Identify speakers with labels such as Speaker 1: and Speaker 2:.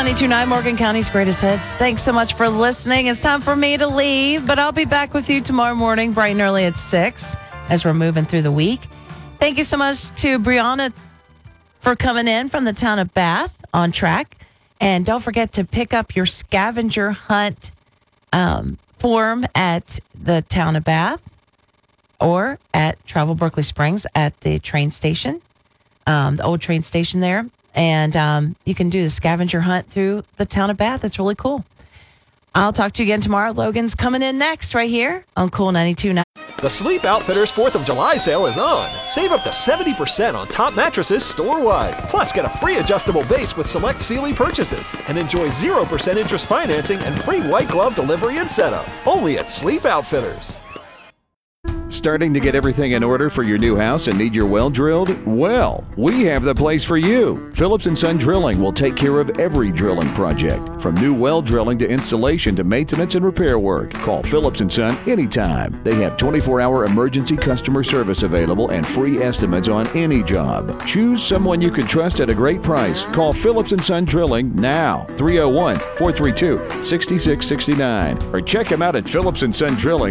Speaker 1: 92.9 Morgan County's greatest hits. Thanks so much for listening. It's time for me to leave, but I'll be back with you tomorrow morning, bright and early at 6 as we're moving through the week. Thank you so much to Brianna for coming in from the town of Bath on track. And don't forget to pick up your scavenger hunt form at the town of Bath or at Travel Berkeley Springs at the train station, the old train station there. And you can do the scavenger hunt through the town of Bath. It's really cool. I'll talk to you again tomorrow. Logan's coming in next right here on Cool 92.9.
Speaker 2: The Sleep Outfitters 4th of July sale is on. Save up to 70% on top mattresses store-wide. Plus, get a free adjustable base with select Sealy purchases. And enjoy 0% interest financing and free white glove delivery and setup. Only at Sleep Outfitters.
Speaker 3: Starting to get everything in order for your new house and need your well drilled? Well, we have the place for you. Phillips & Son Drilling will take care of every drilling project, from new well drilling to installation to maintenance and repair work. Call Phillips & Son anytime. They have 24-hour emergency customer service available and free estimates on any job. Choose someone you can trust at a great price. Call Phillips & Son Drilling now, 301-432-6669, or check them out at Phillips & Son Drilling.